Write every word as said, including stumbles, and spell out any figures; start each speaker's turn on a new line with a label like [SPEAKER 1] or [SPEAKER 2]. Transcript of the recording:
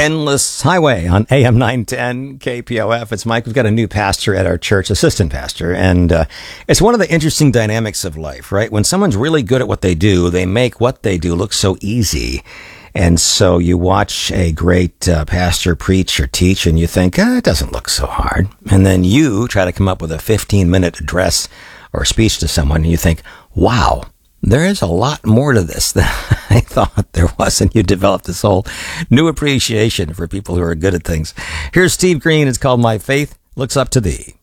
[SPEAKER 1] Endless Highway on A M nine ten K P O F. It's Mike. We've got a new pastor at our church, assistant pastor, and uh, it's one of the interesting dynamics of life, right? When someone's really good at what they do, they make what they do look so easy. And so you watch a great uh, pastor preach or teach, and you think, ah, it doesn't look so hard. And then you try to come up with a fifteen-minute address or speech to someone, and you think, wow, there is a lot more to this than I thought there was, and you develop this whole new appreciation for people who are good at things. Here's Steve Green. It's called My Faith Looks Up to Thee.